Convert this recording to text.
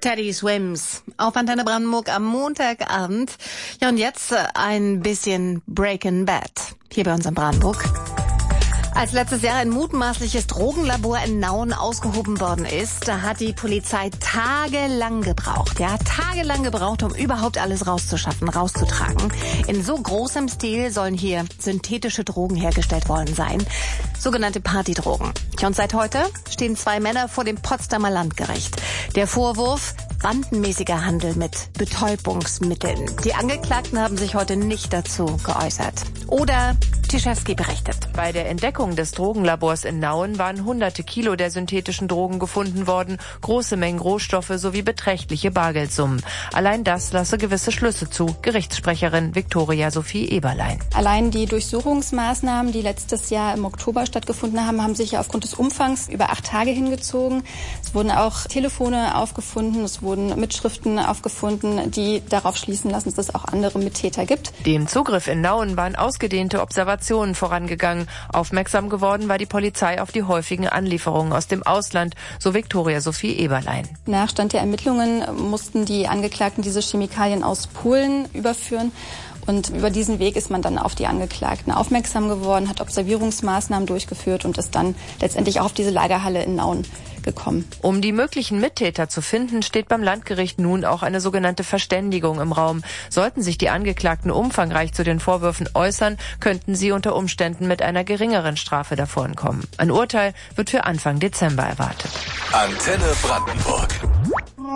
Teddy Swims auf Antenne Brandenburg am Montagabend. Ja, und jetzt ein bisschen Breaking Bad hier bei uns in Brandenburg. Als letztes Jahr ein mutmaßliches Drogenlabor in Nauen ausgehoben worden ist, da hat die Polizei tagelang gebraucht, um überhaupt alles rauszuschaffen, rauszutragen. In so großem Stil sollen hier synthetische Drogen hergestellt worden sein, sogenannte Partydrogen. Und seit heute stehen 2 Männer vor dem Potsdamer Landgericht. Der Vorwurf: bandenmäßiger Handel mit Betäubungsmitteln. Die Angeklagten haben sich heute nicht dazu geäußert. Oder Tischewski berichtet. Bei der Entdeckung des Drogenlabors in Nauen waren hunderte Kilo der synthetischen Drogen gefunden worden, große Mengen Rohstoffe sowie beträchtliche Bargeldsummen. Allein das lasse gewisse Schlüsse zu. Gerichtssprecherin Viktoria Sophie Eberlein. Allein die Durchsuchungsmaßnahmen, die letztes Jahr im Oktober stattgefunden haben, haben sich aufgrund des Umfangs über 8 Tage hingezogen. Es wurden auch Telefone aufgefunden, es wurden Mitschriften aufgefunden, die darauf schließen lassen, dass es auch andere Mittäter gibt. Dem Zugriff in Nauen waren ausgedehnte Observationen vorangegangen. Aufmerksam geworden war die Polizei auf die häufigen Anlieferungen aus dem Ausland, so Viktoria Sophie Eberlein. Nach Stand der Ermittlungen mussten die Angeklagten diese Chemikalien aus Polen überführen. Und über diesen Weg ist man dann auf die Angeklagten aufmerksam geworden, hat Observierungsmaßnahmen durchgeführt und ist dann letztendlich auch auf diese Lagerhalle in Nauen gekommen. Um die möglichen Mittäter zu finden, steht beim Landgericht nun auch eine sogenannte Verständigung im Raum. Sollten sich die Angeklagten umfangreich zu den Vorwürfen äußern, könnten sie unter Umständen mit einer geringeren Strafe davonkommen. Ein Urteil wird für Anfang Dezember erwartet. Antenne Brandenburg.